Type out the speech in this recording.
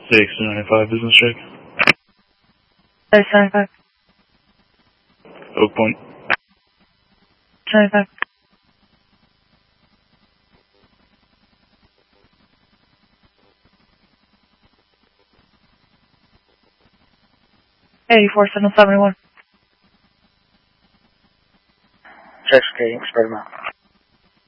695 business check. 695. Oak Point. 95. $84,771. Check skating, spread them out.